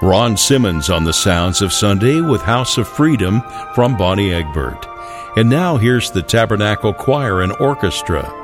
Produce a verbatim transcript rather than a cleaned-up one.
Ron Simmons on the sounds of Sunday with House of Freedom from Bonnie Egbert. And now here's the Tabernacle Choir and Orchestra